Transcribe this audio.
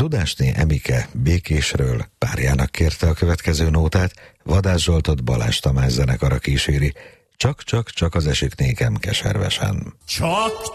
Dudásné Emike Békésről párjának kérte a következő nótát, Vadász Zsoltot Balázs Tamás zenekara kíséri. Csak az esik nékem keservesen. Csak